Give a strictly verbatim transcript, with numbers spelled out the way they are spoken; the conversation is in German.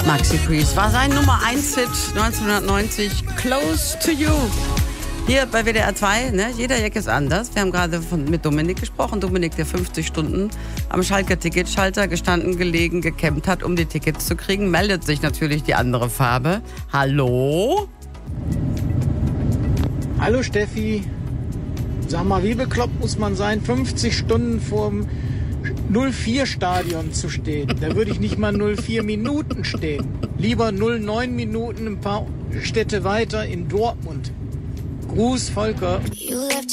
Maxi Priest war sein Nummer eins Hit neunzehnhundertneunzig, Close to You. Hier bei W D R zwei, ne? Jeder Jack ist anders. Wir haben gerade von, mit Dominik gesprochen. Dominik, der fünfzig Stunden am Schalker Ticketschalter gestanden, gelegen, gekämpft hat, um die Tickets zu kriegen. Meldet sich natürlich die andere Farbe. Hallo? Hallo Steffi. Sag mal, wie bekloppt muss man sein, fünfzig Stunden vorm null vier Stadion zu stehen? Da würde ich nicht mal null vier Minuten stehen. Lieber null neun Minuten ein paar Städte weiter in Dortmund. Gruß, Volker. You left